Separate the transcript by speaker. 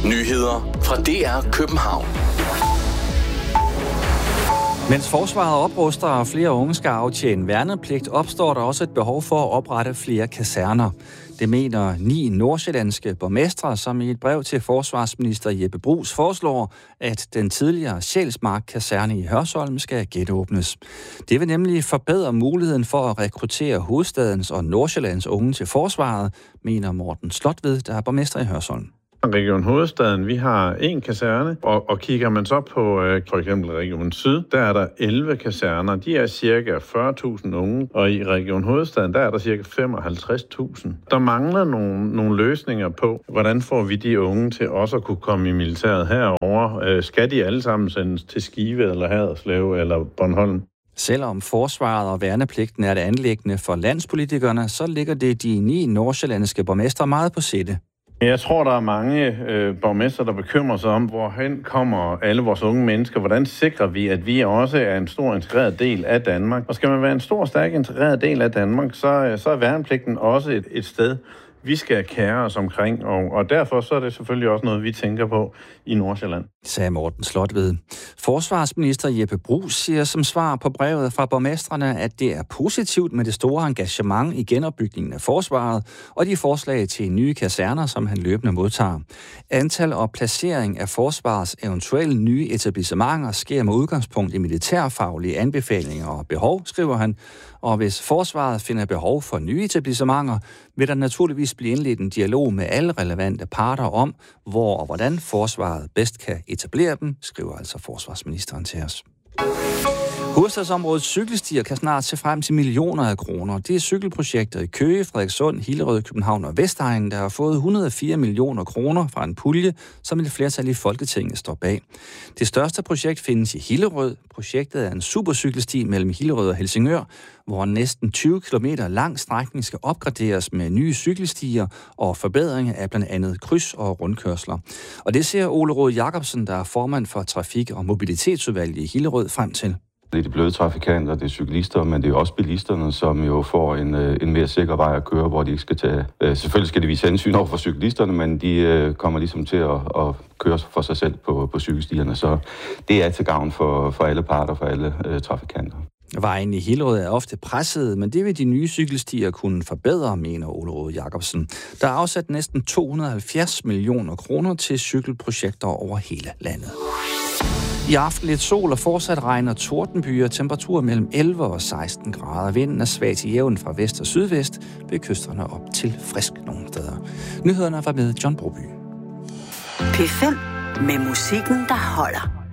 Speaker 1: Nyheder fra DR København.
Speaker 2: Mens forsvaret opruster og flere unge skal aftjene værnepligt, opstår der også et behov for at oprette flere kaserner. Det mener 9 nordsjællandske borgmestre, som i et brev til forsvarsminister Jeppe Bruus foreslår, at den tidligere Sjælsmark-kaserne i Hørsholm skal genåbnes. Det vil nemlig forbedre muligheden for at rekruttere hovedstadens og Nordsjællands unge til forsvaret, mener Morten Slotved, der er borgmester i Hørsholm.
Speaker 3: Region Hovedstaden, vi har 1 kaserne, og kigger man så på for eksempel Region Syd, der er der 11 kaserner. De er cirka 40.000 unge, og i Region Hovedstaden, der er der cirka 55.000. Der mangler nogle løsninger på, hvordan får vi de unge til også at kunne komme i militæret herover. Skal de alle sammen sendes til Skive eller Haderslev eller Bornholm?
Speaker 2: Selvom forsvaret og værnepligten er et anliggende for landspolitikerne, så ligger det de 9 nordsjællandske borgmestre meget på sinde.
Speaker 3: Jeg tror, der er mange borgmestre, der bekymrer sig om, hvorhen kommer alle vores unge mennesker. Hvordan sikrer vi, at vi også er en stor integreret del af Danmark? Og skal man være en stor, stærk integreret del af Danmark, så er værnepligten også et sted, vi skal kære os omkring. Og derfor så er det selvfølgelig også noget, vi tænker på i Nordsjælland.
Speaker 2: Sagde Morten Slotved. Forsvarsminister Jeppe Bruus siger som svar på brevet fra borgmestrene, at det er positivt med det store engagement i genopbygningen af forsvaret og de forslag til nye kaserner, som han løbende modtager. Antal og placering af forsvarets eventuelle nye etablissementer sker med udgangspunkt i militærfaglige anbefalinger og behov, skriver han. Og hvis forsvaret finder behov for nye etablissementer, vil der naturligvis blive indledt en dialog med alle relevante parter om, hvor og hvordan forsvaret bedst kan etablere dem, skriver altså forsvarsministeren til os. Hovedstadsområdets cykelstier kan snart se frem til millioner af kroner. Det er cykelprojekter i Køge, Frederikssund, Hillerød, København og Vestegnen, der har fået 104 millioner kroner fra en pulje, som et flertal i Folketinget står bag. Det største projekt findes i Hillerød. Projektet er en supercykelsti mellem Hillerød og Helsingør, hvor næsten 20 km lang strækning skal opgraderes med nye cykelstier og forbedringer af blandt andet kryds- og rundkørsler. Og det ser Ole Rod Jacobsen, der er formand for Trafik- og Mobilitetsudvalget i Hillerød, frem til.
Speaker 4: Det er de bløde trafikanter, det er cyklister, men det er også bilisterne, som jo får en mere sikker vej at køre, hvor de ikke skal tage. Selvfølgelig skal de vise hensyn over for cyklisterne, men de kommer ligesom til at køre for sig selv på cykelstierne, så det er til gavn for alle parter, for alle trafikanter.
Speaker 2: Vejen i Hillerød er ofte presset, men det vil de nye cykelstier kunne forbedre, mener Ole Rod Jacobsen. Der er afsat næsten 270 millioner kroner til cykelprojekter over hele landet. I aften lidt sol og fortsat regn og tordenbyer, temperaturer mellem 11 og 16 grader. Vinden er svag til jævn fra vest og sydvest, ved kysterne op til frisk nogle steder. Nyhederne var med John Broby.
Speaker 5: P5 med musikken, der holder.